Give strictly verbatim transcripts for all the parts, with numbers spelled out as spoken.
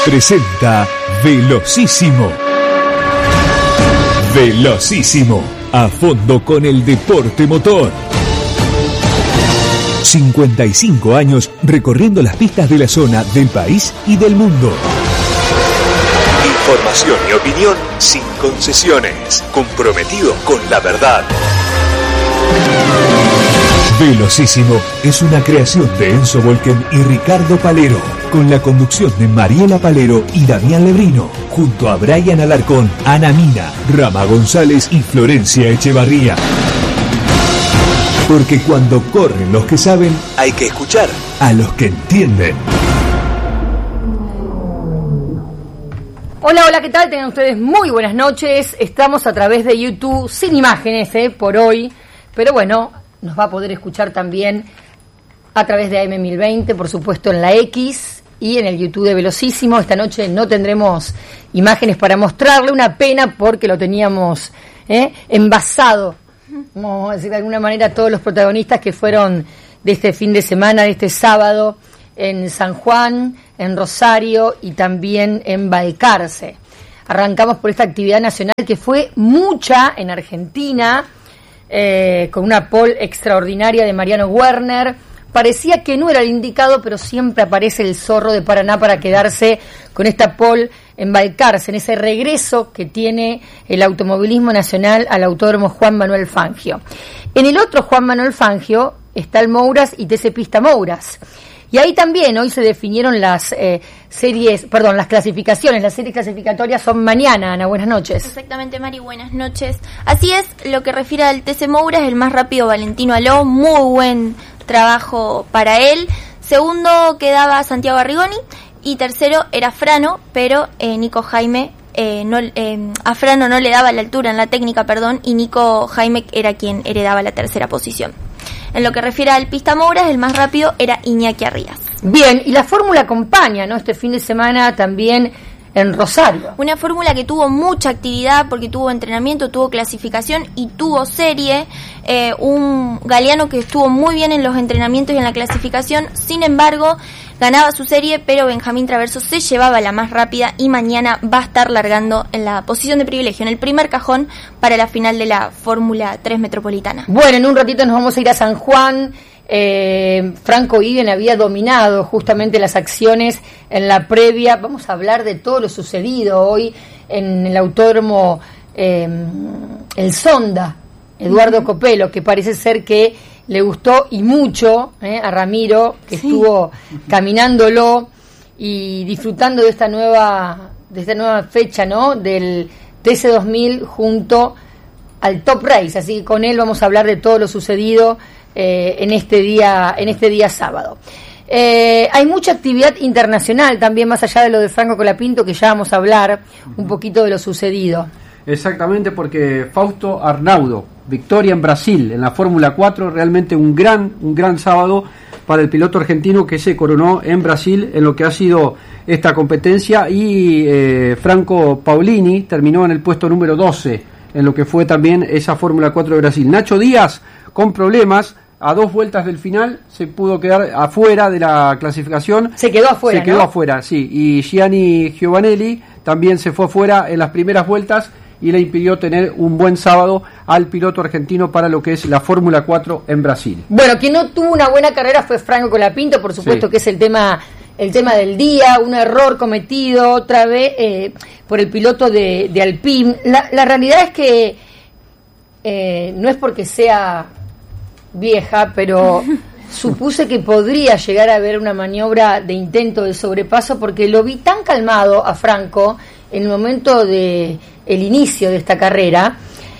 presenta Velocísimo. Velocísimo, a fondo con el deporte motor. cincuenta y cinco años recorriendo las pistas de la zona, del país y del mundo. Información y opinión sin concesiones, comprometido con la verdad. Velocísimo es una creación de Enzo Volken y Ricardo Palero, con la conducción de Mariela Palero y Damián Lebrino, junto a Brian Alarcón, Ana Mina, Rama González y Florencia Echevarría. Porque cuando corren los que saben, hay que escuchar a los que entienden. Hola, hola, ¿qué tal? Tengan ustedes muy buenas noches. Estamos a través de YouTube, sin imágenes, eh, por hoy, pero bueno, nos va a poder escuchar también a través de A M mil veinte, por supuesto en la X y en el YouTube de Velocísimo. Esta noche no tendremos imágenes para mostrarle, una pena porque lo teníamos eh, envasado, vamos a decir de alguna manera, a todos los protagonistas que fueron de este fin de semana, de este sábado, en San Juan, en Rosario y también en Balcarce. Arrancamos por esta actividad nacional que fue mucha en Argentina, eh, con una pole extraordinaria de Mariano Werner. Parecía que no era el indicado, pero siempre aparece el zorro de Paraná para quedarse con esta pole en Balcarce, en ese regreso que tiene el automovilismo nacional al Autódromo Juan Manuel Fangio. En el otro Juan Manuel Fangio está el Mouras y T C Pista Mouras. Y ahí también hoy se definieron las eh, series, perdón, las clasificaciones. Las series clasificatorias son mañana, Ana, buenas noches. Exactamente, Mari, buenas noches. Así es, lo que refiere al T C Mouras, el más rápido Valentino Aló, muy buen trabajo para él. Segundo quedaba Santiago Arrigoni y tercero era Frano, pero eh, Nico Jaime, eh, no, eh, a Frano no le daba la altura en la técnica, perdón, y Nico Jaime era quien heredaba la tercera posición. En lo que refiere al Pista Mouras, el más rápido era Iñaki Arrias. Bien, y la fórmula acompaña, ¿no? Este fin de semana también en Rosario. Una fórmula que tuvo mucha actividad porque tuvo entrenamiento, tuvo clasificación y tuvo serie. Eh, un Galeano que estuvo muy bien en los entrenamientos y en la clasificación. Sin embargo, ganaba su serie, pero Benjamín Traverso se llevaba la más rápida y mañana va a estar largando en la posición de privilegio, en el primer cajón para la final de la Fórmula tres Metropolitana. Bueno, en un ratito nos vamos a ir a San Juan. Eh, Franco Iden había dominado justamente las acciones en la previa. Vamos a hablar de todo lo sucedido hoy en el autódromo eh, El Sonda, Eduardo uh-huh. Copelo, que parece ser que le gustó y mucho eh, a Ramiro, que sí. estuvo caminándolo y disfrutando de esta nueva de esta nueva fecha, ¿no? Del T C dos mil junto al Top Race. Así que con él vamos a hablar de todo lo sucedido Eh, en este día en este día sábado. Eh, hay mucha actividad internacional también, más allá de lo de Franco Colapinto, que ya vamos a hablar un poquito de lo sucedido. Exactamente, porque Fausto Arnaudo, victoria en Brasil en la Fórmula cuatro, realmente un gran un gran sábado para el piloto argentino que se coronó en Brasil en lo que ha sido esta competencia, y eh, Franco Paolini terminó en el puesto número doce en lo que fue también esa Fórmula cuatro de Brasil. Nacho Díaz, con problemas, a dos vueltas del final se pudo quedar afuera de la clasificación. Se quedó afuera, Se quedó ¿no? afuera, sí. Y Gianni Giovanelli también se fue afuera en las primeras vueltas y le impidió tener un buen sábado al piloto argentino para lo que es la Fórmula cuatro en Brasil. Bueno, quien no tuvo una buena carrera fue Franco Colapinto, por supuesto, sí. que es el tema el tema del día, un error cometido otra vez eh, por el piloto de, de Alpine. La, la realidad es que eh, no es porque sea vieja, pero supuse que podría llegar a haber una maniobra de intento de sobrepaso, porque lo vi tan calmado a Franco en el momento de el inicio de esta carrera,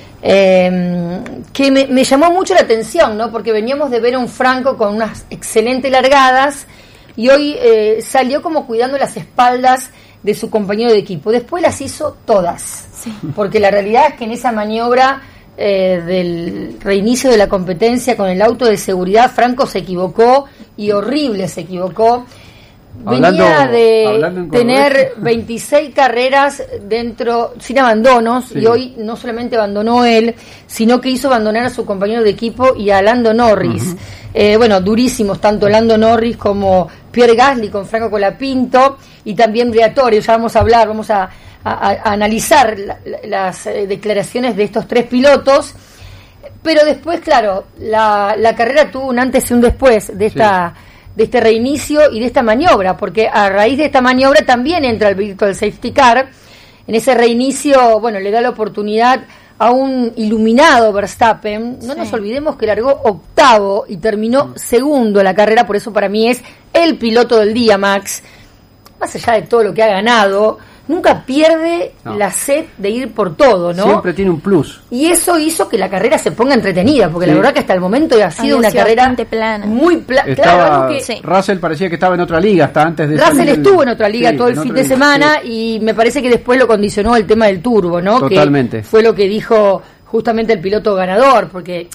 eh, que me, me llamó mucho la atención, ¿no? Porque veníamos de ver a un Franco con unas excelentes largadas y hoy eh, salió como cuidando las espaldas de su compañero de equipo. Después las hizo todas, sí. porque la realidad es que en esa maniobra Eh, del reinicio de la competencia con el auto de seguridad, Franco se equivocó y horrible se equivocó. venía Hablando- de hablando en tener cordobés. veintiséis carreras dentro, sin abandonos, Sí. y hoy no solamente abandonó él, sino que hizo abandonar a su compañero de equipo y a Lando Norris. Ujú. Eh, bueno, durísimos, tanto Lando Norris como Pierre Gasly con Franco Colapinto, y también Briatore. Ya vamos a hablar, vamos a, a- a analizar la- la- las eh, declaraciones de estos tres pilotos. Pero después, claro, la, la carrera tuvo un antes y un después de esta de este reinicio y de esta maniobra, porque a raíz de esta maniobra también entra el Virtual Safety Car. En ese reinicio, bueno, le da la oportunidad a un iluminado Verstappen. No Sí. nos olvidemos que largó octavo y terminó segundo en la carrera, por eso para mí es el piloto del día, Max. Más allá de todo lo que ha ganado, nunca pierde No. la sed de ir por todo, ¿no? Siempre tiene un plus. Y eso hizo que la carrera se ponga entretenida, porque Sí. la verdad que hasta el momento ha sido Había una sido carrera bastante plana. muy plana. Estaba, Claro, algo que Sí. Russell parecía que estaba en otra liga hasta antes de Russell salir el- estuvo en otra liga Sí, todo el en fin otra de liga, semana, sí. y me parece que después lo condicionó el tema del turbo, ¿no? Totalmente. Que fue lo que dijo justamente el piloto ganador, porque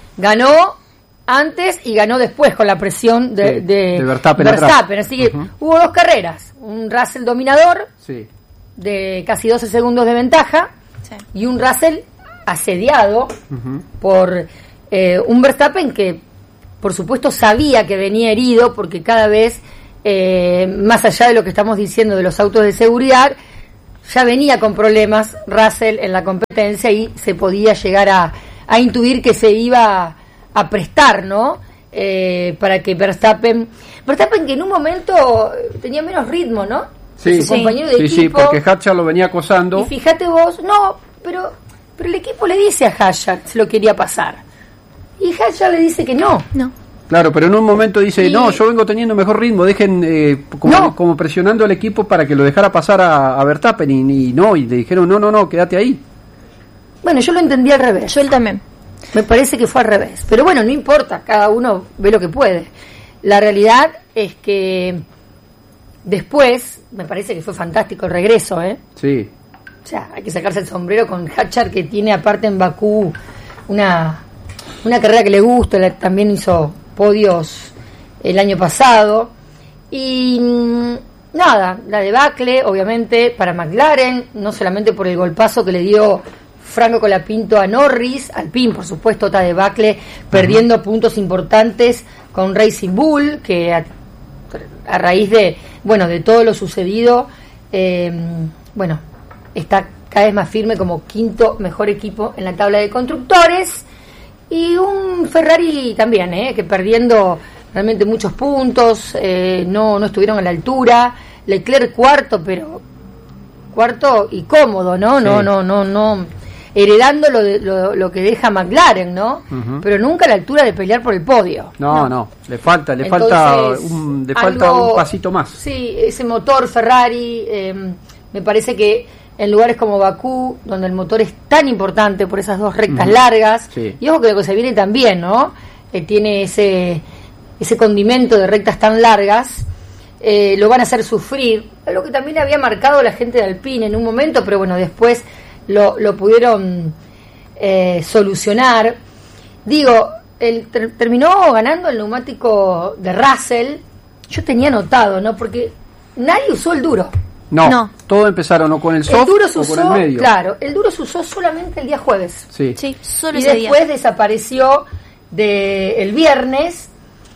ganó antes y ganó después con la presión de, Sí, de, de Verstappen atrás. Así que Ujú. hubo dos carreras, un Russell dominador Sí. de casi doce segundos de ventaja, Sí. y un Russell asediado Ujú. por eh, un Verstappen que por supuesto sabía que venía herido, porque cada vez eh, más allá de lo que estamos diciendo de los autos de seguridad, ya venía con problemas Russell en la competencia, y se podía llegar a, a intuir que se iba a prestar, ¿no? Eh, para que Verstappen Verstappen que en un momento tenía menos ritmo, ¿no? Sí, Su compañero de sí, sí, equipo. porque Hatcher lo venía acosando. Y fíjate vos, no, pero pero el equipo le dice a Hasher si lo quería pasar. Y Hasher le dice que no. No. Claro, pero en un momento dice, Y- no, yo vengo teniendo mejor ritmo, dejen eh, como, No. como presionando al equipo para que lo dejara pasar a, a Verstappen, y, y no, y le dijeron, no, no, no, quédate ahí. Bueno, yo lo entendí al revés. Yo él también. Me parece que fue al revés. Pero bueno, no importa, cada uno ve lo que puede. La realidad es que después, me parece que fue fantástico el regreso, ¿eh? Sí, O sea, hay que sacarse el sombrero con Hatcher, que tiene aparte en Bakú una, una carrera que le gusta, la- también hizo podios el año pasado. Y mm, nada, la debacle, obviamente, para McLaren, no solamente por el golpazo que le dio Franco Colapinto a Norris, Alpine, por supuesto, otra debacle, perdiendo puntos importantes con Racing Bull, que a, a raíz de, bueno, de todo lo sucedido, eh, bueno, está cada vez más firme como quinto mejor equipo en la tabla de constructores. Y un Ferrari también, ¿eh? Que perdiendo realmente muchos puntos, eh, no, no estuvieron a la altura. Leclerc cuarto, pero cuarto y cómodo, ¿no? No, Sí. no, no, no. Heredando lo, de, lo, lo que deja McLaren, ¿no? Ujú. Pero nunca a la altura de pelear por el podio. no, no, le falta, le Entonces, falta, un, le falta algo- un pasito más. Sí, ese motor Ferrari, eh, me parece que en lugares como Bakú, donde el motor es tan importante por esas dos rectas Ujú. largas, Sí. y ojo que lo que se viene también, ¿no? Eh, tiene ese ese condimento de rectas tan largas, eh, lo van a hacer sufrir, algo que también había marcado la gente de Alpine en un momento, pero bueno, después lo, lo pudieron eh, solucionar. Digo, el, ter- terminó ganando el neumático de Russell. Yo tenía notado, ¿no? Porque nadie usó el duro. No, No. todos empezaron o con el El soft duro se o con usó, el medio. claro, el duro se usó solamente el día jueves. Sí. Sí, solo Y ese día. después desapareció de el viernes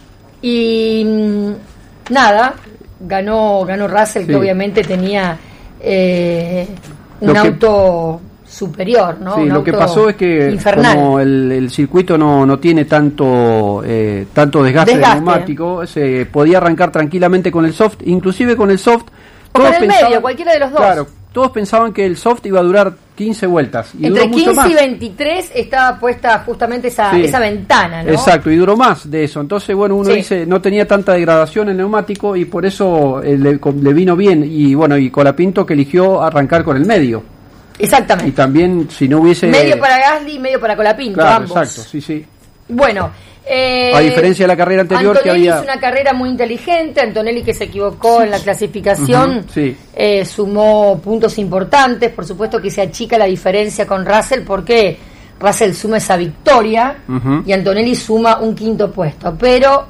y mm, nada, ganó ganó Russell, Sí. que obviamente tenía eh, un Lo que- auto superior, ¿no? Sí, Un lo que auto pasó es que infernal. como el, el circuito no, no tiene tanto eh, tanto desgaste, Desgaste. de neumático, se podía arrancar tranquilamente con el soft, inclusive con el soft. O con todos el pensaban- medio, cualquiera de los dos. Claro, todos pensaban que el soft iba a durar quince vueltas y Entre duró mucho quince más. y veintitrés estaba puesta justamente esa, Sí. esa ventana, ¿no? Exacto, y duró más de eso. Entonces, bueno, uno Sí. dice, no tenía tanta degradación el neumático y por eso eh, le, co- le vino bien. Y bueno, y Colapinto que eligió arrancar con el medio. Y Exactamente. también, si no hubiese... Medio para Gasly y medio para Colapinto, Claro, ambos. exacto, sí, sí. Bueno, eh, A diferencia de la carrera anterior, que Antonelli había- hizo una carrera muy inteligente. Antonelli, que se equivocó en la clasificación, Ujú, sí. eh, sumó puntos importantes. Por supuesto que se achica la diferencia con Russell, porque Russell suma esa victoria Ujú. y Antonelli suma un quinto puesto. Pero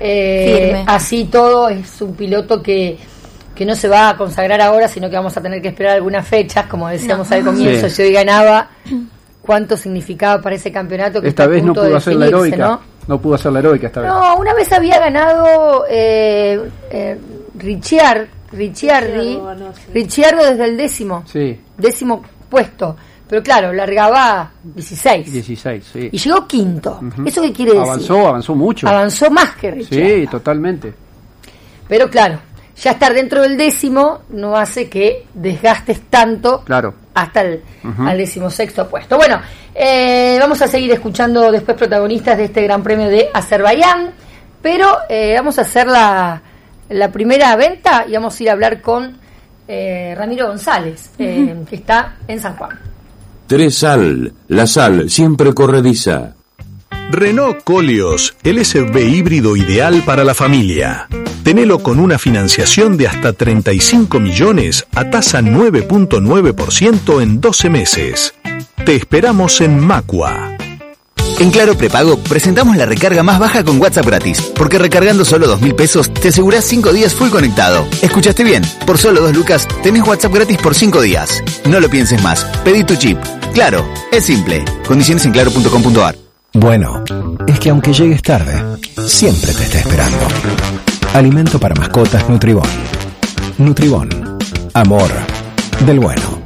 eh, así todo es un piloto que que no se va a consagrar ahora, sino que vamos a tener que esperar algunas fechas, como decíamos no. al comienzo, sí. si hoy ganaba, cuánto significaba para ese campeonato que esta vez no pudo hacer la heroica, ¿no? no pudo hacer la heroica esta vez. No, una vez había ganado eh, eh, Ricciard, Ricciardi, no, sí. Ricciardo desde el décimo, sí. décimo puesto, pero claro, largaba dieciséis. dieciséis, sí. Y llegó quinto. Uh-huh. ¿Eso qué quiere decir? Avanzó, avanzó mucho. Avanzó más que Ricciardo. Sí, totalmente. Pero claro, ya estar dentro del décimo no hace que desgastes tanto claro. hasta el uh-huh. al decimosexto puesto. Bueno, eh, vamos a seguir escuchando después protagonistas de este Gran Premio de Azerbaiyán, pero eh, vamos a hacer la, la primera venta y vamos a ir a hablar con eh, Ramiro González, eh, uh-huh. que está en San Juan. Tresal, la sal siempre corrediza. Renault Koleos, el S U V híbrido ideal para la familia. Tenelo con una financiación de hasta treinta y cinco millones a tasa nueve punto nueve por ciento en doce meses. Te esperamos en Macua. En Claro Prepago presentamos la recarga más baja con WhatsApp gratis, porque recargando solo dos mil pesos te asegurás cinco días full conectado. ¿Escuchaste bien? Por solo dos lucas tenés WhatsApp gratis por cinco días. No lo pienses más, pedí tu chip. Claro, es simple. Condiciones en claro punto com punto a r. Bueno, es que aunque llegues tarde, siempre te está esperando. Alimento para mascotas Nutribón. Nutribón. Amor del bueno.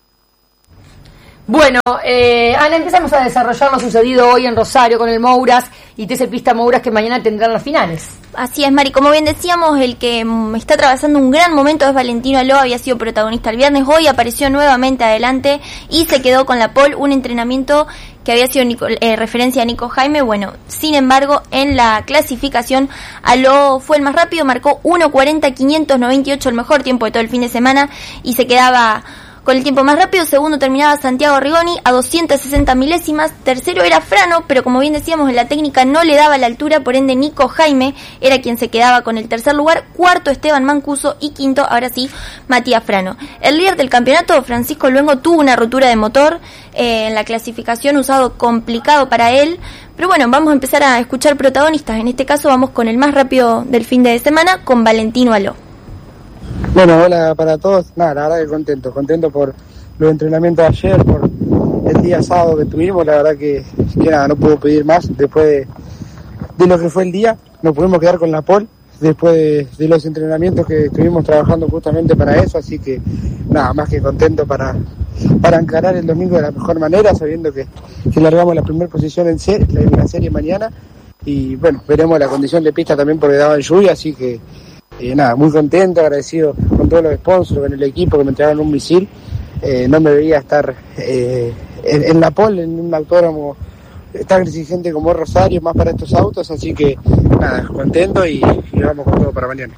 Bueno, eh, Ana, empezamos a desarrollar lo sucedido hoy en Rosario con el Mouras y T C Pista Mouras, que mañana tendrán las finales. Así es, Mari. Como bien decíamos, el que está atravesando un gran momento es Valentino Aló. Había sido protagonista el viernes, hoy apareció nuevamente adelante y se quedó con la pole, un entrenamiento que había sido Nico, eh, referencia a Nico Jaime. Bueno, sin embargo, en la clasificación Aló fue el más rápido, marcó uno cuarenta quinientos noventa y ocho, el mejor tiempo de todo el fin de semana, y se quedaba con el tiempo más rápido. Segundo terminaba Santiago Rigoni a doscientas sesenta milésimas. Tercero era Frano, pero como bien decíamos, en la técnica no le daba la altura, por ende Nico Jaime era quien se quedaba con el tercer lugar. Cuarto Esteban Mancuso y quinto, ahora sí, Matías Frano. El líder del campeonato, Francisco Luengo, tuvo una rotura de motor eh, en la clasificación, usado complicado para él. Pero bueno, vamos a empezar a escuchar protagonistas. En este caso vamos con el más rápido del fin de semana, con Valentino Aló. Bueno, hola para todos. Nada, la verdad que contento, contento por los entrenamientos de ayer, por el día sábado que tuvimos. La verdad que, que nada, no puedo pedir más. Después de, de lo que fue el día, nos pudimos quedar con la pole, después de, de los entrenamientos que estuvimos trabajando justamente para eso. Así que nada, más que contento para, para encarar el domingo de la mejor manera, sabiendo que, que largamos la primera posición en, serie, en la serie mañana. Y bueno, veremos la condición de pista también, porque daban lluvia, así que Eh, nada, muy contento, agradecido con todos los sponsors, con el equipo que me entregaron un misil. Eh, no me veía estar eh, en, en la pole, en un autódromo tan exigente como Rosario, más para estos autos, así que nada, contento y, y vamos con todo para mañana.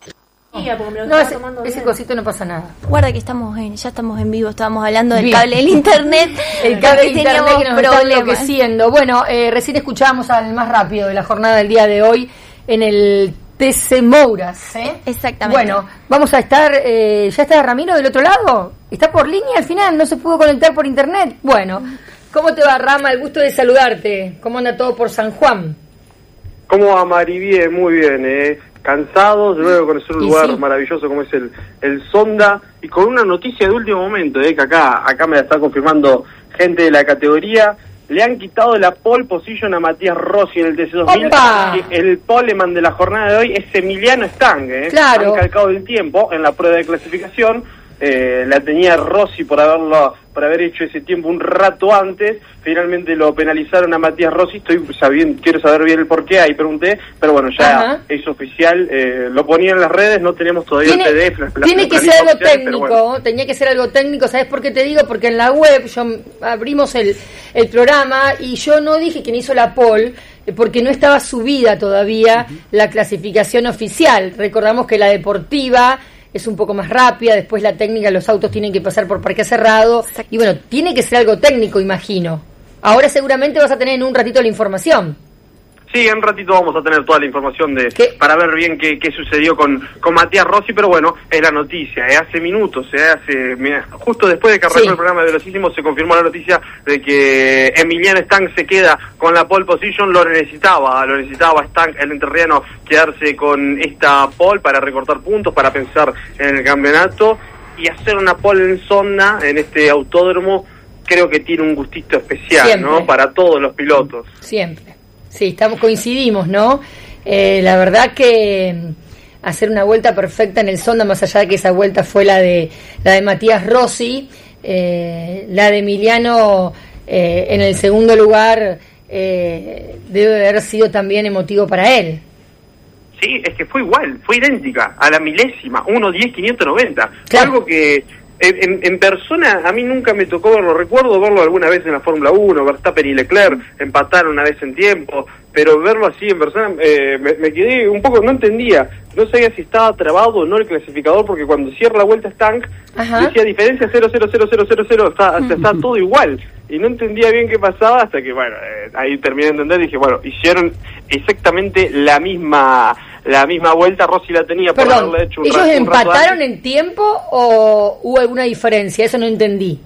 No, ese, ese cosito no pasa nada. Guarda que estamos en, ya estamos en vivo, estábamos hablando del Bien. cable del internet. El cable del internet que nos está enloqueciendo. Bueno, eh, recién escuchábamos al más rápido de la jornada del día de hoy en el T C Mouras, ¿eh? Exactamente. Bueno, vamos a estar, eh, ¿ya está Ramiro del otro lado? ¿Está por línea al final? ¿No se pudo conectar por internet? Bueno, ¿cómo te va, Rama? El gusto de saludarte. ¿Cómo anda todo por San Juan? ¿Cómo va, Mari? Bien, muy bien, ¿eh? Cansados, luego de conocer un y lugar sí. maravilloso como es el, el Sonda, y con una noticia de último momento, ¿eh? Que acá, acá me la está confirmando gente de la categoría. Le han quitado la pole position a Matías Rossi en el T C dos mil. El poleman de la jornada de hoy es Emiliano Stang, ¿eh? Claro. Han calcado el tiempo en la prueba de clasificación. Eh, la tenía Rossi por haberlo por haber hecho ese tiempo un rato antes. Finalmente lo penalizaron a Matías Rossi. Estoy sabiendo, quiero saber bien el porqué, ahí pregunté, pero bueno, ya Ajá. es oficial. Eh, lo ponía en las redes, no tenemos todavía tiene, el P D F. La, tiene la, que ser algo oficial, técnico, bueno. tenía que ser algo técnico. ¿Sabes por qué te digo? Porque en la web yo abrimos el, el programa y yo no dije quién hizo la pole, porque no estaba subida todavía uh-huh. la clasificación oficial. Recordamos que la deportiva es un poco más rápida, después la técnica, los autos tienen que pasar por parque cerrado, Exacto. y bueno, tiene que ser algo técnico, imagino. Ahora seguramente vas a tener en un ratito la información. Sí, en un ratito vamos a tener toda la información de ¿Qué? para ver bien qué, qué sucedió con, con Matías Rossi, pero bueno, es la noticia, eh, hace minutos, eh, hace mira, justo después de que arrancó Sí. el programa de Velocísimo se confirmó la noticia de que Emiliano Stank se queda con la pole position, lo necesitaba, lo necesitaba Stank, el entrerriano, quedarse con esta pole para recortar puntos, para pensar en el campeonato y hacer una pole en Sonda, en este autódromo, creo que tiene un gustito especial, Siempre. ¿no? Para todos los pilotos. Siempre. Sí, estamos, coincidimos, ¿no? Eh, la verdad que mm, hacer una vuelta perfecta en el Sonda, más allá de que esa vuelta fue la de la de Matías Rossi, eh, la de Emiliano eh, en el segundo lugar eh, debe haber sido también emotivo para él. Sí, es que fue igual, fue idéntica, a la milésima, uno diez quinientos noventa. Fue Claro. algo que en, en, en persona a mí nunca me tocó verlo, recuerdo verlo alguna vez en la Fórmula uno, Verstappen y Leclerc empataron una vez en tiempo, pero verlo así en persona eh, me, me quedé un poco, no entendía, no sabía si estaba trabado o no el clasificador, porque cuando cierra la vuelta Stank, Ajá. decía diferencia cero cero cero cero cero cero, está, está todo igual, y no entendía bien qué pasaba hasta que, bueno, eh, ahí terminé de entender y dije, bueno, hicieron exactamente la misma la misma vuelta, Rossi la tenía por Perdón, haberla hecho un ¿ellos rato- un rato empataron antes. en tiempo o hubo alguna diferencia? Eso no entendí.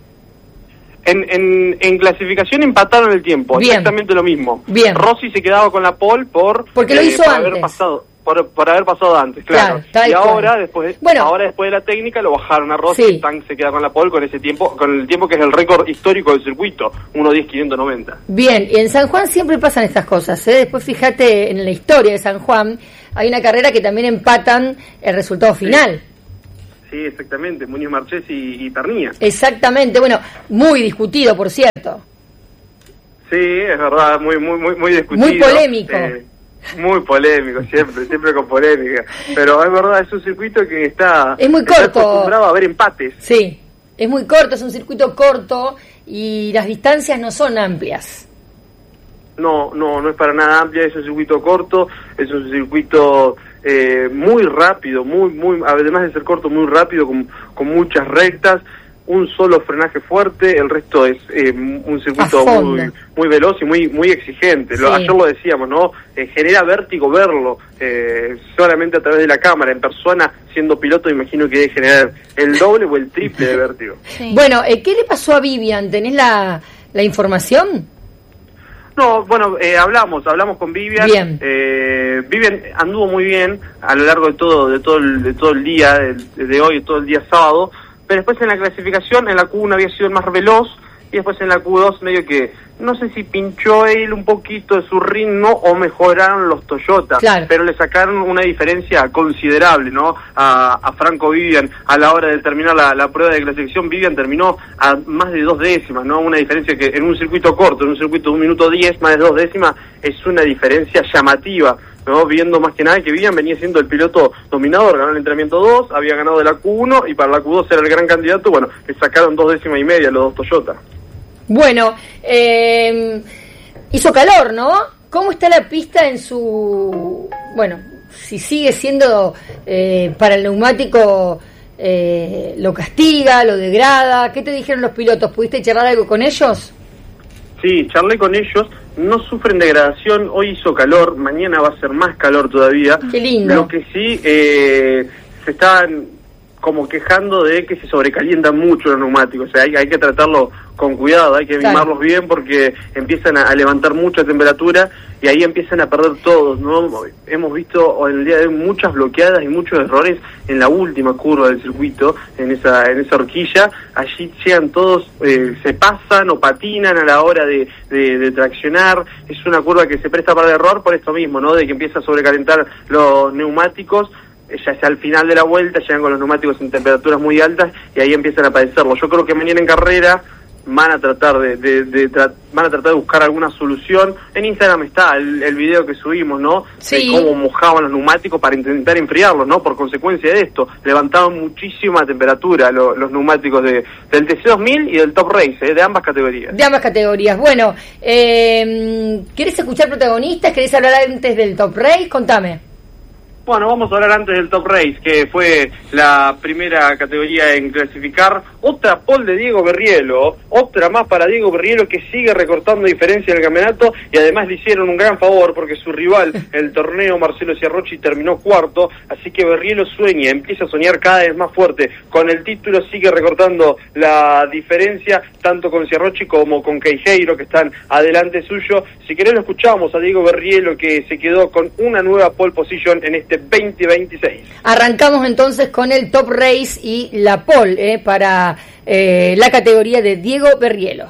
En, en, en clasificación empataron el tiempo, Bien. exactamente lo mismo. Bien. Rossi se quedaba con la pole por Porque lo hizo por antes. haber pasado por, por haber pasado antes, claro. Claro, tal y cual. ahora después Bueno. ahora después de la técnica lo bajaron a Rossi, Sí. Stank se queda con la pole con ese tiempo, con el tiempo que es el récord histórico del circuito, uno diez quinientos noventa. Bien, y en San Juan siempre pasan estas cosas, ¿eh? Después fíjate en la historia de San Juan, hay una carrera que también empatan el resultado final. Sí, exactamente, Muñoz Marchés y, y Pernía. Exactamente, bueno, muy discutido, por cierto. Sí, es verdad, muy muy muy muy discutido. Muy polémico. Eh, muy polémico, siempre, siempre con polémica. Pero es verdad, es un circuito que está, Es muy está corto. acostumbrado a ver empates. Sí, es muy corto, es un circuito corto y las distancias no son amplias. No, no, no es para nada amplia, es un circuito corto, es un circuito eh, muy rápido, muy, muy, además de ser corto, muy rápido, con, con muchas rectas, un solo frenaje fuerte, el resto es eh, un circuito A fondo. muy, muy veloz y muy, muy exigente. Lo, Sí. ayer lo decíamos, ¿no? Eh, genera vértigo verlo, eh, solamente a través de la cámara, en persona, siendo piloto, imagino que debe generar el doble o el triple de vértigo. Sí. Bueno, eh, ¿qué le pasó a Vivian? ¿Tenés la, la información? No, bueno, eh, hablamos, hablamos con Vivian. Bien. Eh, Vivian anduvo muy bien a lo largo de todo, de todo el, de todo el día, de, de hoy, todo el día sábado. Pero después en la clasificación, en la Q uno había sido el más veloz y después en la Q dos medio que, no sé si pinchó él un poquito de su ritmo o mejoraron los Toyota, Claro. pero le sacaron una diferencia considerable, ¿no? A, a Franco Vivian a la hora de terminar la, la prueba de clasificación. Vivian terminó a más de dos décimas, ¿no? Una diferencia que en un circuito corto, en un circuito de un minuto diez, más de dos décimas, es una diferencia llamativa, ¿no? Viendo más que nada que Vivian venía siendo el piloto dominador, ganó el entrenamiento dos, había ganado de la Q uno y para la Q dos era el gran candidato. Bueno, le sacaron dos décimas y media los dos Toyota. Bueno, eh, hizo calor, ¿no? ¿Cómo está la pista en su... Bueno, si sigue siendo eh, para el neumático, eh, lo castiga, lo degrada? ¿Qué te dijeron los pilotos? ¿Pudiste charlar algo con ellos? Sí, charlé con ellos, no sufren degradación, hoy hizo calor, mañana va a ser más calor todavía. Qué lindo. Lo que sí, eh, se están como quejando de que se sobrecalientan mucho los neumáticos, o sea, hay, hay que tratarlo con cuidado, hay que Claro. mimarlos bien porque empiezan a, a levantar mucha temperatura y ahí empiezan a perder todos, ¿no? Hemos visto en el día de hoy muchas bloqueadas y muchos errores en la última curva del circuito, en esa en esa horquilla, allí llegan todos, eh, se pasan o patinan a la hora de, de, de traccionar, es una curva que se presta para el error por esto mismo, ¿no? De que empieza a sobrecalentar los neumáticos, ya sea al final de la vuelta, llegan con los neumáticos en temperaturas muy altas y ahí empiezan a padecerlo. Yo creo que mañana en carrera van a tratar de, de, de tra van a tratar de buscar alguna solución. En Instagram está el, el video que subimos, ¿no? Sí. De cómo mojaban los neumáticos para intentar enfriarlos, ¿no? Por consecuencia de esto, levantaban muchísima temperatura lo, los neumáticos de, del T C dos mil y del Top Race, ¿eh? De ambas categorías. De ambas categorías. Bueno, eh, ¿querés escuchar protagonistas? ¿Querés hablar antes del Top Race? Contame. Bueno, vamos a hablar antes del Top Race, que fue la primera categoría en clasificar. Otra pole de Diego Berrielo, otra más para Diego Berrielo, que sigue recortando diferencia en el campeonato, y además le hicieron un gran favor porque su rival, el torneo Marcelo Ciarrocchi, terminó cuarto, así que Berrielo sueña, empieza a soñar cada vez más fuerte con el título, sigue recortando la diferencia tanto con Ciarrocchi como con Queijeiro, que están adelante suyo. Si querés lo escuchamos a Diego Berrielo, que se quedó con una nueva pole position en este veinte veintiséis. Arrancamos entonces con el Top Race y la pole eh, para eh, la categoría de Diego Berrielo.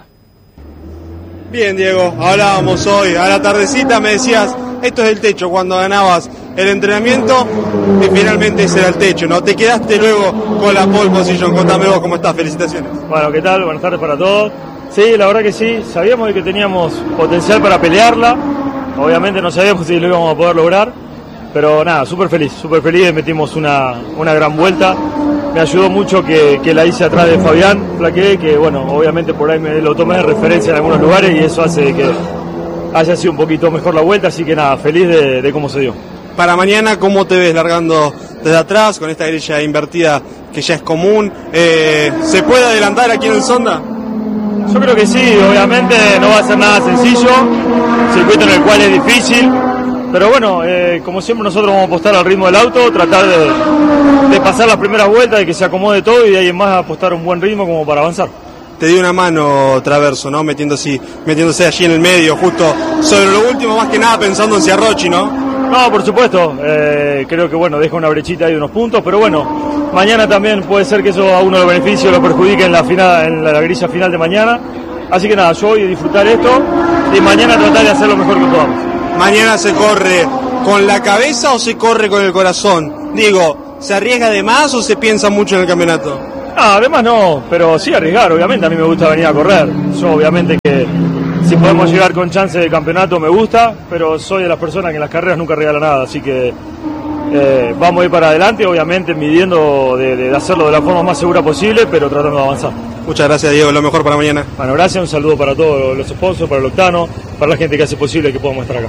Bien, Diego, hablábamos hoy a la tardecita, me decías, esto es el techo, cuando ganabas el entrenamiento y finalmente ese era el techo, ¿no? Te quedaste luego con la pole position. Contame vos cómo estás, felicitaciones. Bueno, ¿qué tal? Buenas tardes para todos. Sí, la verdad que sí, sabíamos que teníamos potencial para pelearla, obviamente no sabíamos si lo íbamos a poder lograr, pero nada, súper feliz, súper feliz, metimos una, una gran vuelta, me ayudó mucho que, que la hice atrás de Fabián Plaqué, que bueno, obviamente por ahí me lo tomé de referencia en algunos lugares y eso hace que haya sido un poquito mejor la vuelta, así que nada, feliz de, de cómo se dio. Para mañana, ¿cómo te ves largando desde atrás con esta grilla invertida que ya es común? Eh, ¿Se puede adelantar aquí en el Sonda? Yo creo que sí, obviamente no va a ser nada sencillo, circuito en el cual es difícil, pero bueno, eh, como siempre nosotros vamos a apostar al ritmo del auto, tratar de, de pasar las primeras vueltas, de que se acomode todo y de ahí en más apostar un buen ritmo como para avanzar. Te dio una mano Traverso, ¿no? Metiéndose, metiéndose allí en el medio, justo sobre lo último, más que nada pensando en Ciarrocchi, ¿no? No, por supuesto, eh, creo que bueno, deja una brechita ahí de unos puntos, pero bueno, mañana también puede ser que eso a uno lo beneficie o lo perjudique en la final, en la grilla final de mañana, así que nada, yo voy a disfrutar esto y mañana tratar de hacer lo mejor que podamos. ¿Mañana se corre con la cabeza o se corre con el corazón? Digo, ¿se arriesga de más o se piensa mucho en el campeonato? No, además no, pero sí arriesgar, obviamente a mí me gusta venir a correr, yo obviamente que si podemos llegar con chance de campeonato me gusta, pero soy de las personas que en las carreras nunca regala nada, así que eh, vamos a ir para adelante, obviamente midiendo de, de hacerlo de la forma más segura posible, pero tratando de avanzar. Muchas gracias, Diego, lo mejor para mañana. Bueno, gracias, un saludo para todos los sponsors, para el Octano, para la gente que hace posible que podamos estar acá.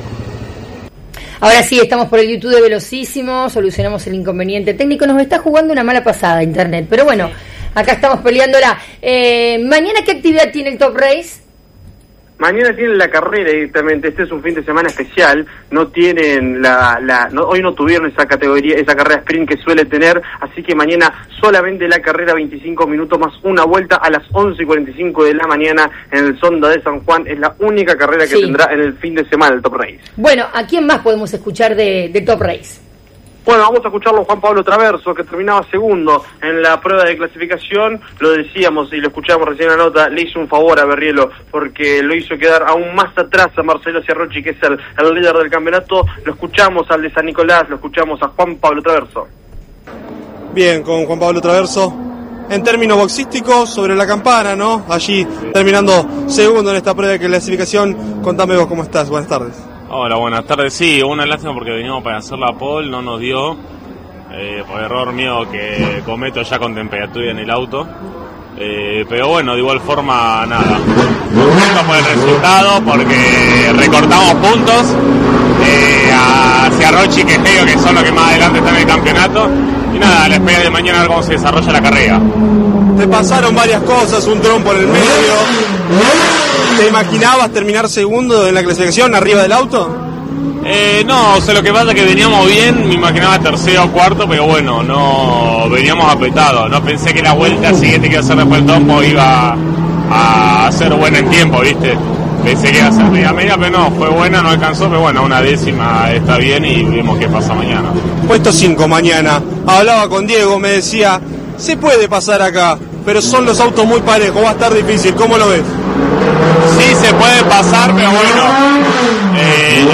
Ahora sí, estamos por el YouTube de Velocísimo, solucionamos el inconveniente técnico, nos está jugando una mala pasada internet, pero bueno, acá estamos peleándola. Eh, ¿Mañana qué actividad tiene el Top Race? Mañana tienen la carrera directamente, este es un fin de semana especial, no tienen la, la no, hoy no tuvieron esa categoría, esa carrera sprint que suele tener, así que mañana solamente la carrera veinticinco minutos más una vuelta a las once y cuarenta y cinco de la mañana en el Sonda de San Juan, es la única carrera que sí tendrá en el fin de semana el Top Race. Bueno, ¿a quién más podemos escuchar de, de Top Race? Bueno, vamos a escucharlo Juan Pablo Traverso, que terminaba segundo en la prueba de clasificación. Lo decíamos y lo escuchamos recién en la nota, le hizo un favor a Berrielo porque lo hizo quedar aún más atrás a Marcelo Ciarrocchi, que es el, el líder del campeonato. Lo escuchamos al de San Nicolás, lo escuchamos a Juan Pablo Traverso. Bien, con Juan Pablo Traverso. En términos boxísticos, sobre la campana, ¿no? Allí terminando segundo en esta prueba de clasificación. Contame vos cómo estás, buenas tardes. Hola, buenas tardes. Sí, una lástima porque veníamos para hacer la pole, no nos dio, eh, por error mío que cometo ya con temperatura en el auto. Eh, pero bueno, de igual forma, nada. Contento por el resultado porque recortamos puntos eh, a Ciarrocchi y Queijeiro, que son los que más adelante están en el campeonato. Y nada, a la espera de mañana a ver cómo se desarrolla la carrera. Te pasaron varias cosas, un trompo en el medio. ¿Te imaginabas terminar segundo en la clasificación arriba del auto? Eh, no, o sea, lo que pasa es que veníamos bien, me imaginaba tercero o cuarto, pero bueno, no veníamos apretados. No pensé que la vuelta siguiente que iba a hacer después del trompo iba a ser buena en tiempo, ¿viste? Pensé que iba a ser media media, pero no, fue buena, no alcanzó, pero bueno, una décima está bien y vemos qué pasa mañana. Puesto cinco mañana, hablaba con Diego, me decía, se puede pasar acá, pero son los autos muy parejos, va a estar difícil, ¿cómo lo ves? Sí, se puede pasar, pero bueno, eh,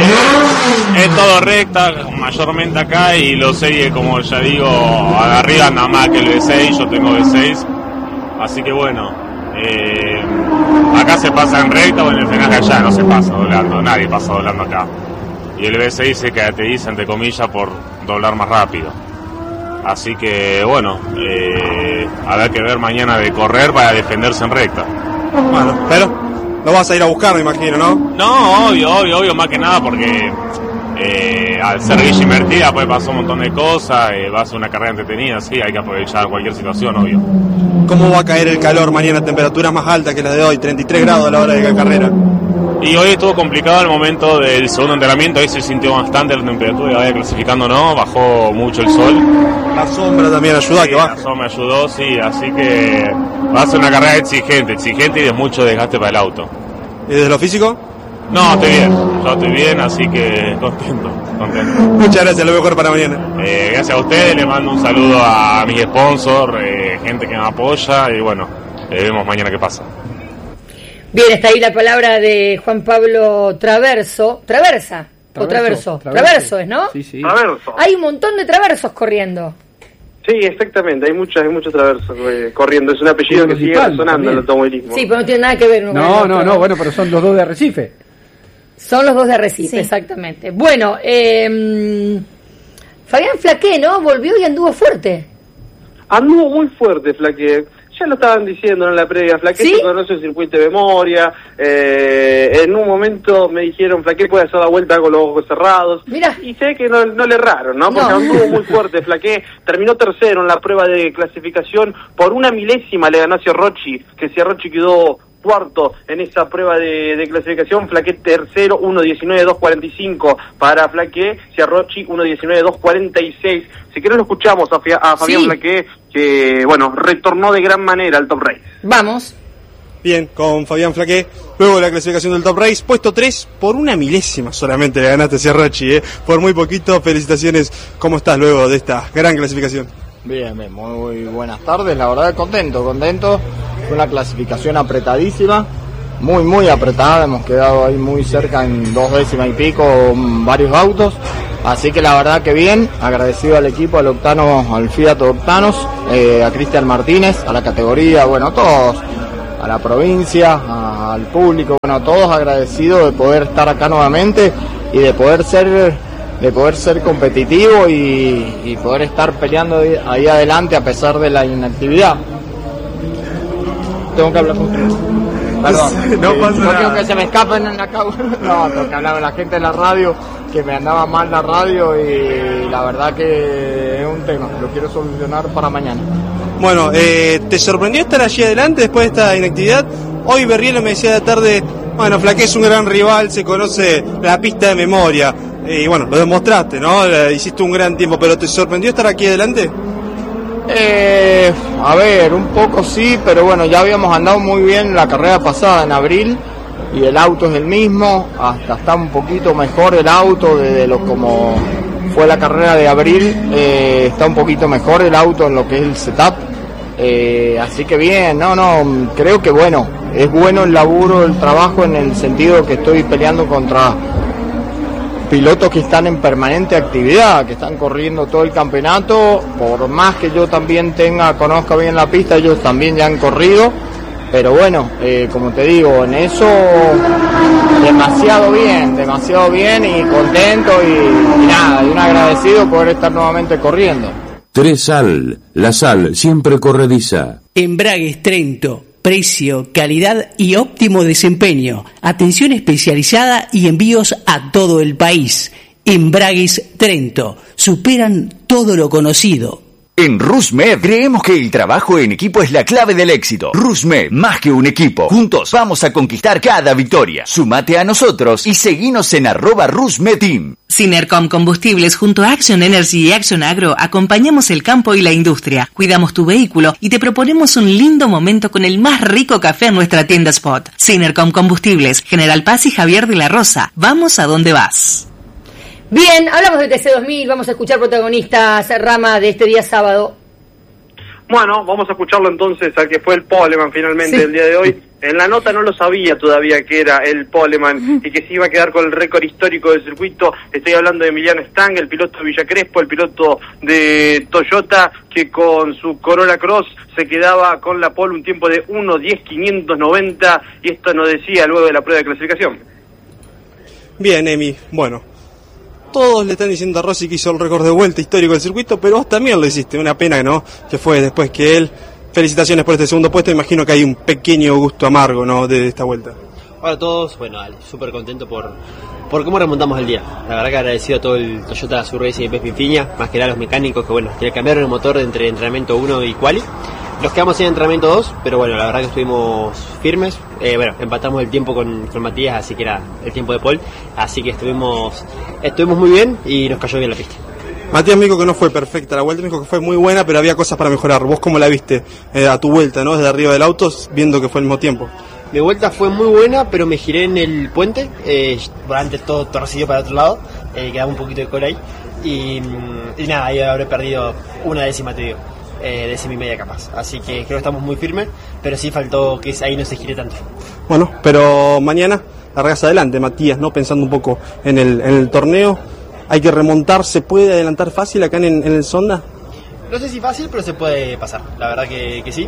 es todo recta, mayormente acá, y los seis, como ya digo, arriba nada más que el V seis, yo tengo V seis, así que bueno, eh, acá se pasa en recta, o en el frenaje allá no se pasa doblando, nadie pasa doblando acá, y el V seis se caracteriza, entre comillas, por doblar más rápido. Así que bueno, eh, habrá que ver mañana de correr para defenderse en recta. Bueno, pero lo vas a ir a buscar, me imagino, ¿no? No, obvio, obvio, obvio, más que nada porque Eh, al ser grilla invertida pues pasó un montón de cosas, eh, va a ser una carrera entretenida, sí, hay que aprovechar cualquier situación, obvio. ¿Cómo va a caer el calor mañana? Temperaturas más altas que las de hoy, treinta y tres grados a la hora de la carrera. Y hoy estuvo complicado el momento del segundo entrenamiento, ahí se sintió bastante la temperatura, vaya clasificando no, bajó mucho el sol. La sombra también ayudó, sí, que baja. La sombra ayudó, sí, así que va a ser una carrera exigente, exigente y de mucho desgaste para el auto. ¿Y desde lo físico? No, estoy bien, yo estoy bien, así que contento, contento. Muchas gracias, lo mejor para mañana. Eh, gracias a ustedes, les mando un saludo a mis sponsors, eh, gente que me apoya y bueno, eh, vemos mañana qué pasa. Bien, está ahí la palabra de Juan Pablo Traverso. ¿Traversa? ¿O Traverso? Traverso, Traverso es, ¿no? Sí, sí. Traverso. Hay un montón de Traversos corriendo. Sí, exactamente, hay muchos, hay muchos Traversos eh, corriendo, es un apellido que sigue resonando en el automovilismo. Sí, pero no tiene nada que ver uno con el No, otro, no, no, bueno, pero son los dos de Arrecife. Son los dos de Arrecife, Sí. exactamente. Bueno, eh, Fabián Flaqué, ¿no? Volvió y anduvo fuerte. Anduvo muy fuerte, Flaque. Ya lo estaban diciendo en la previa, Flaque ¿Sí? se conoce el circuito de memoria. Eh, en un momento me dijeron, Flaque puede hacer la vuelta con los ojos cerrados. Mira. Y sé que no, no le erraron, ¿no? Porque No. anduvo muy fuerte, Flaque. Terminó tercero en la prueba de clasificación. Por una milésima le ganó a Ciarrochi, que Ciarrochi quedó cuarto en esa prueba de, de clasificación. Flaqué tercero, uno diecinueve dos cuarenta y cinco para Flaqué. Ciarrochi, uno diecinueve dos cuarenta y seis. Si querés lo escuchamos a, Fia- a Fabián Sí. Flaqué, que, bueno, retornó de gran manera al Top Race. Vamos. Bien, con Fabián Flaqué. Luego de la clasificación del Top Race, puesto tres, por una milésima solamente le ganaste a Ciarrochi, ¿eh? Por muy poquito, felicitaciones. ¿Cómo estás luego de esta gran clasificación? Bien, bien, muy buenas tardes, la verdad contento, contento, fue una clasificación apretadísima, muy muy apretada, hemos quedado ahí muy cerca en dos décimas y pico, varios autos, así que la verdad que bien, agradecido al equipo, al Octano, al Fiat Octanos, eh, a Cristian Martínez, a la categoría, bueno, a todos, a la provincia, a- al público, bueno, a todos agradecidos de poder estar acá nuevamente y de poder ser... de poder ser competitivo y, y poder estar peleando ahí, ahí adelante a pesar de la inactividad. Tengo que hablar con ustedes. Perdón, No eh, pasa no nada. quiero que se me escapen en la causa. No, tengo que hablar con la gente de la radio, que me andaba mal la radio y la verdad que es un tema, lo quiero solucionar para mañana. Bueno, eh, ¿te sorprendió estar allí adelante después de esta inactividad? Hoy Berrielo me decía de tarde, bueno, Flaqué es un gran rival, se conoce la pista de memoria. Y bueno, lo demostraste, ¿no? Eh, Hiciste un gran tiempo, pero ¿te sorprendió estar aquí adelante? Eh, a ver, un poco sí, pero bueno, ya habíamos andado muy bien la carrera pasada en abril y el auto es el mismo, hasta está un poquito mejor el auto desde lo como fue la carrera de abril, eh, está un poquito mejor el auto en lo que es el setup, eh, así que bien, no, no, creo que bueno, es bueno el laburo, el trabajo en el sentido que estoy peleando contra pilotos que están en permanente actividad, que están corriendo todo el campeonato, por más que yo también tenga, conozca bien la pista, ellos también ya han corrido, pero bueno, eh, como te digo, en eso demasiado bien, demasiado bien y contento y, y nada, y un agradecido por estar nuevamente corriendo. Tres Sal, la sal siempre corrediza. Embragues Trento. Precio, calidad y óptimo desempeño. Atención especializada y envíos a todo el país. Embragues Trento. Superan todo lo conocido. En RusMed creemos que el trabajo en equipo es la clave del éxito. RusMed, más que un equipo. Juntos vamos a conquistar cada victoria. Súmate a nosotros y seguinos en arroba RusMedTeam. Sinercom Combustibles junto a Action Energy y Action Agro acompañamos el campo y la industria, cuidamos tu vehículo y te proponemos un lindo momento con el más rico café en nuestra tienda Spot. Sinercom Combustibles, General Paz y Javier de la Rosa. Vamos a donde vas. Bien, hablamos de T C dos mil, vamos a escuchar protagonistas, Rama, de este día sábado. Bueno, vamos a escucharlo entonces al que fue el Poleman finalmente Sí. el día de hoy. En la nota no lo sabía todavía que era el Poleman y que se iba a quedar con el récord histórico del circuito. Estoy hablando de Emiliano Stang, el piloto de Villa Crespo, el piloto de Toyota, que con su Corolla Cross se quedaba con la pole un tiempo de uno diez quinientos noventa, y esto nos decía luego de la prueba de clasificación. Bien, Emi, bueno. Todos le están diciendo a Rossi que hizo el récord de vuelta histórico del circuito, pero vos también lo hiciste. Una pena, ¿no? Que fue después que él. Felicitaciones por este segundo puesto. Imagino que hay un pequeño gusto amargo, ¿no? De esta vuelta. Hola a todos, bueno, dale, súper contento por, por cómo remontamos el día. La verdad que agradecido a todo el Toyota Azul Racing y Pepín Piña, más que nada a los mecánicos que bueno, que cambiaron el motor entre entrenamiento uno y quali. Nos quedamos en entrenamiento dos, pero bueno, la verdad que estuvimos firmes. Eh, bueno, empatamos el tiempo con, con Matías, así que era el tiempo de Paul. Así que estuvimos estuvimos muy bien y nos cayó bien la pista. Matías me dijo que no fue perfecta la vuelta, me dijo que fue muy buena, pero había cosas para mejorar. ¿Vos cómo la viste eh, a tu vuelta, no? Desde arriba del auto, viendo que fue el mismo tiempo. Mi vuelta fue muy buena, pero me giré en el puente, eh, por antes todo torcido para el otro lado, eh, quedaba un poquito de cola ahí, y, y nada, ahí habré perdido una décima, te digo, eh, décima y media capaz, así que creo que estamos muy firmes, pero sí faltó que ahí no se gire tanto. Bueno, pero mañana largas adelante, Matías, ¿no? Pensando un poco en el, en el torneo, hay que remontar, ¿se puede adelantar fácil acá en, en el Sonda? No sé si fácil, pero se puede pasar, la verdad que, que sí.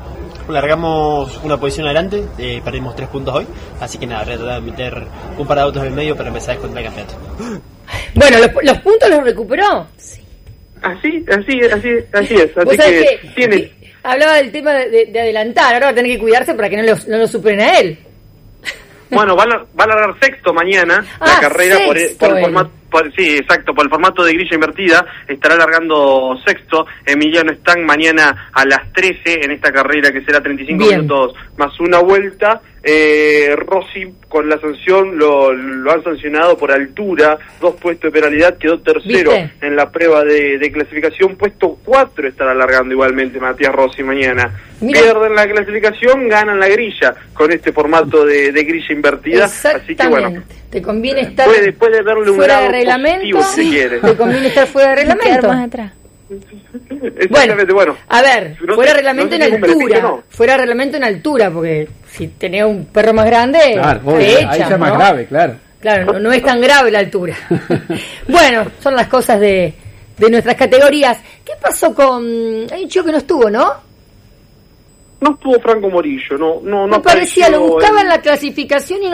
Largamos una posición adelante, eh, perdimos tres puntos hoy, así que nada, tratar de meter un par de autos en el medio para empezar a descontar el campeonato. Bueno, ¿los, los puntos los recuperó? Sí. Así, así, así, así es. Así ¿Vos sabés que, que tiene... hablaba del tema de, de, de adelantar, ahora va a tener que cuidarse para que no lo, no lo superen a él. Bueno, va a, va a largar sexto mañana ah, la carrera por, sexto, por el formato. Por, sí, exacto, por el formato de grilla invertida, estará largando sexto. Emiliano Stang mañana a las trece en esta carrera que será treinta y cinco Bien. minutos más una vuelta. Eh, Rossi con la sanción lo, lo han sancionado por altura, dos puestos de penalidad, quedó tercero ¿Viste? en la prueba de, de clasificación, puesto cuatro estará largando igualmente Matías Rossi mañana. Mira. Pierden la clasificación, ganan la grilla con este formato de, de grilla invertida, así que bueno, te conviene estar puede, puede verle un fuera de lado reglamento, positivo si quiere. te conviene estar fuera de reglamento. Quedar más atrás. Exactamente, bueno. A ver, No fuera sé- reglamento no sé si en es un beneficio altura, o no. fuera reglamento en altura, porque si tenés un perro más grande, Claro, te obvio, echan, ahí ya es más ¿no? grave, claro. Claro, no, no es tan grave la altura. Bueno, son las cosas de, de nuestras categorías. ¿Qué pasó con...? Hay un chico que no estuvo, ¿no? No estuvo Franco Morillo, no, no, no Me parecía, lo apareció buscaba el- en la clasificación y